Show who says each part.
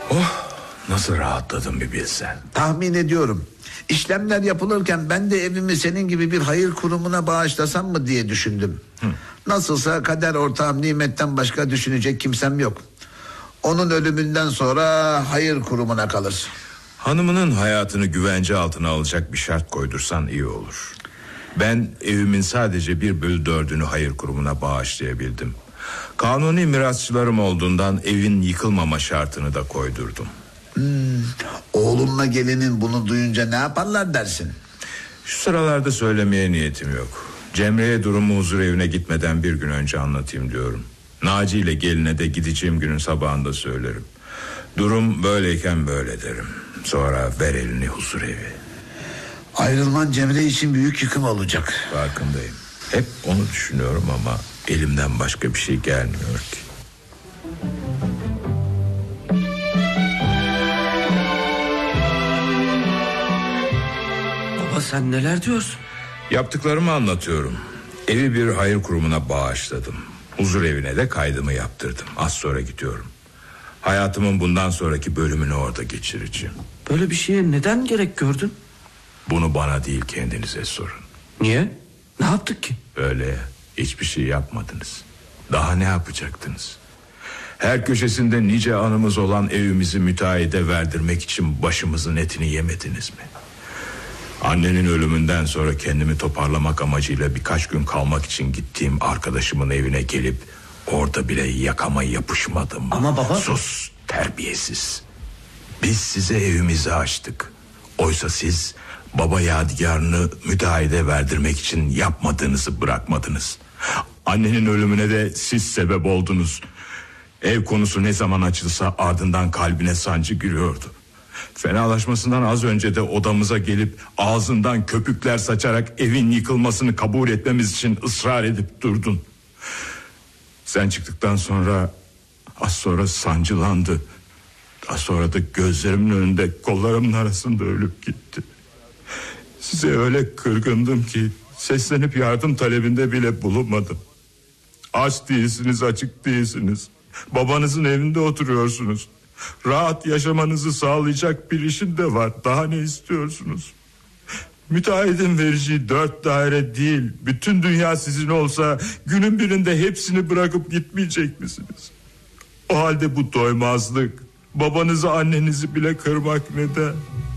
Speaker 1: Oh, nasıl rahatladım bir bilsen.
Speaker 2: Tahmin ediyorum. İşlemler yapılırken ben de evimi senin gibi bir hayır kurumuna bağışlasam mı diye düşündüm. Nasılsa kader ortağım Nimet'ten başka düşünecek kimsem yok. Onun ölümünden sonra hayır kurumuna kalır.
Speaker 1: Hanımının hayatını güvence altına alacak bir şart koydursan iyi olur. Ben evimin sadece 1/4'ünü hayır kurumuna bağışlayabildim. Kanuni mirasçılarım olduğundan evin yıkılmama şartını da koydurdum.
Speaker 2: Oğlumla gelinin bunu duyunca ne yaparlar dersin?
Speaker 1: Şu sıralarda söylemeye niyetim yok. Cemre'ye durumu huzur evine gitmeden bir gün önce anlatayım diyorum. Naci ile geline de gideceğim günün sabahında söylerim. Durum böyleyken böyle derim. Sonra ver elini huzur evi.
Speaker 2: Ayrılman Cemre için büyük yıkım olacak.
Speaker 1: Farkındayım. Hep onu düşünüyorum ama elimden başka bir şey gelmiyor ki.
Speaker 3: Baba sen neler diyorsun?
Speaker 1: Yaptıklarımı anlatıyorum. Evi bir hayır kurumuna bağışladım. Huzur evine de kaydımı yaptırdım. Az sonra gidiyorum. Hayatımın bundan sonraki bölümünü orada geçireceğim.
Speaker 3: Böyle bir şeye neden gerek gördün?
Speaker 1: Bunu bana değil kendinize sorun.
Speaker 3: Niye? Ne yaptık ki?
Speaker 1: Öyle hiçbir şey yapmadınız. Daha ne yapacaktınız? Her köşesinde nice anımız olan evimizi müteahhide verdirmek için başımızın etini yemediniz mi? Annenin ölümünden sonra kendimi toparlamak amacıyla birkaç gün kalmak için gittiğim arkadaşımın evine gelip orada bile yakama yapışmadım.
Speaker 3: Ama baba...
Speaker 1: Sus, terbiyesiz. Biz size evimizi açtık. Oysa siz baba yadigarını müteahhide verdirmek için yapmadığınızı bırakmadınız. Annenin ölümüne de siz sebep oldunuz. Ev konusu ne zaman açılsa ardından kalbine sancı giriyordu. Fenalaşmasından az önce de odamıza gelip ağzından köpükler saçarak evin yıkılmasını kabul etmemiz için ısrar edip durdun. Sen çıktıktan sonra az sonra sancılandı. Daha sonra da gözlerimin önünde kollarımın arasında ölüp gitti. Size öyle kırgındım ki seslenip yardım talebinde bile bulunmadım. Aç değilsiniz, açık değilsiniz. Babanızın evinde oturuyorsunuz. Rahat yaşamanızı sağlayacak bir işin de var. Daha ne istiyorsunuz? Müteahhidin vereceği 4 daire değil, bütün dünya sizin olsa günün birinde hepsini bırakıp gitmeyecek misiniz? O halde bu doymazlık, babanızı annenizi bile kırmak neden?